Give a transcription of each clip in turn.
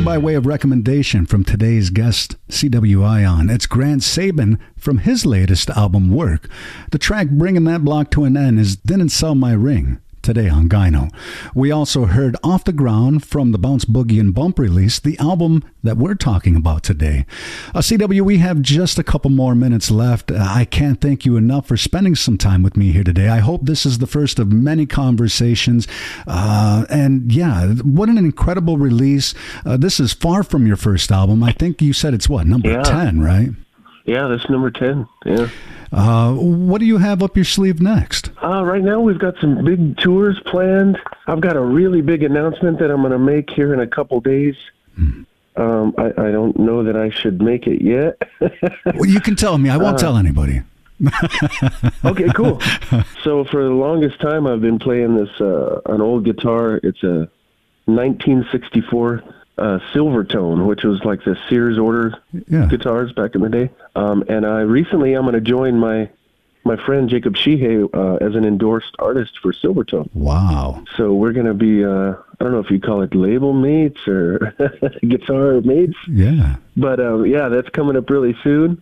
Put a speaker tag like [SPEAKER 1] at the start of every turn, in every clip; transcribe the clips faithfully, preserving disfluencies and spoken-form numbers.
[SPEAKER 1] came by way of recommendation from today's guest, C W Ion. It's Grant Sabin from his latest album, Work. The track bringing that block to an end is Didn't Sell My Ring, today on Gyno. We also heard Off the Ground from the Bounce Boogie and Bump release, the album that we're talking about today. Uh, C W, we have just a couple more minutes left. Uh, I can't thank you enough for spending some time with me here today. I hope this is the first of many conversations. Uh, and yeah, what an incredible release. Uh, this is far from your first album. I think you said it's what, number
[SPEAKER 2] yeah.
[SPEAKER 1] ten, right?
[SPEAKER 2] Yeah, that's number ten. Yeah.
[SPEAKER 1] Uh, what do you have up your sleeve next?
[SPEAKER 2] Uh, right now, we've got some big tours planned. I've got a really big announcement that I'm going to make here in a couple days. Hmm. Um, I, I don't know that I should make it yet.
[SPEAKER 1] Well, you can tell me. I won't uh, tell anybody.
[SPEAKER 2] Okay, cool. So for the longest time, I've been playing this uh, an old guitar. It's a nineteen sixty-four uh, Silvertone, which was like the Sears order yeah. guitars back in the day. Um, and I recently, I'm going to join my my friend Jacob Sheehay uh, as an endorsed artist for Silvertone.
[SPEAKER 1] Wow.
[SPEAKER 2] So we're going to be, uh, I don't know if you call it label mates or guitar mates.
[SPEAKER 1] Yeah.
[SPEAKER 2] But uh, yeah, that's coming up really soon.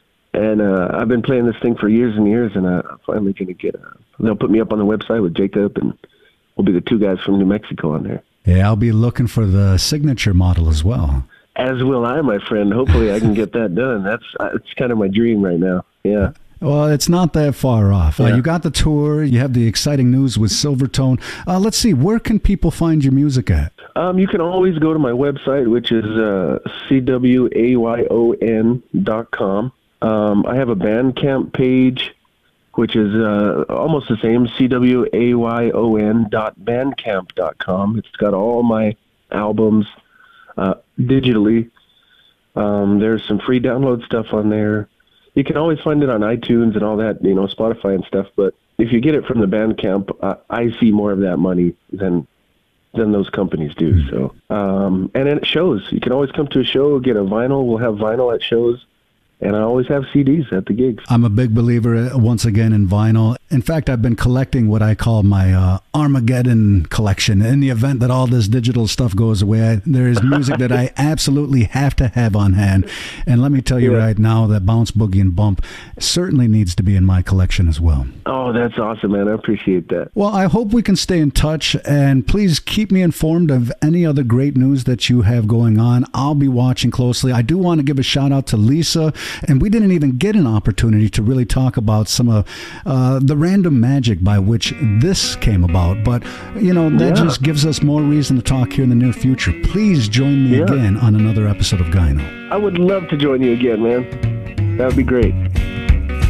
[SPEAKER 2] And uh, I've been playing this thing for years and years, and uh, I'm finally going to get, uh, they'll put me up on the website with Jacob, and we'll be the two guys from New Mexico on there.
[SPEAKER 1] Yeah, I'll be looking for the signature model as well.
[SPEAKER 2] As will I, my friend. Hopefully I can get that done. That's uh, it's kind of my dream right now. Yeah.
[SPEAKER 1] Well, it's not that far off.
[SPEAKER 2] Yeah.
[SPEAKER 1] Uh, you got the tour. You have the exciting news with Silvertone. Uh, let's see. Where can people find your music at?
[SPEAKER 2] Um, you can always go to my website, which is uh, C W A Y O N dot com. Um, I have a Bandcamp page, which is uh, almost the same, C W A Y O N dot bandcamp dot com. It's got all my albums uh, digitally. Um, there's some free download stuff on there. You can always find it on iTunes and all that, you know, Spotify and stuff. But if you get it from the Bandcamp, uh, I see more of that money than than those companies do. So, um, and then it shows. You can always come to a show, get a vinyl. We'll have vinyl at shows. And I always have C Ds at the gigs.
[SPEAKER 1] I'm a big believer, once again, in vinyl. In fact, I've been collecting what I call my uh, Armageddon collection. In the event that all this digital stuff goes away, I, there is music that I absolutely have to have on hand. And let me tell you yeah. right now that Bounce Boogie and Bump certainly needs to be in my collection as well.
[SPEAKER 2] Oh, that's awesome, man. I appreciate that.
[SPEAKER 1] Well, I hope we can stay in touch. And please keep me informed of any other great news that you have going on. I'll be watching closely. I do want to give a shout out to Lisa. And we didn't even get an opportunity to really talk about some of uh, the random magic by which this came about. But, you know, that yeah. just gives us more reason to talk here in the near future. Please join me yeah. again on another episode of Gyno.
[SPEAKER 2] I would love to join you again, man. That would be great.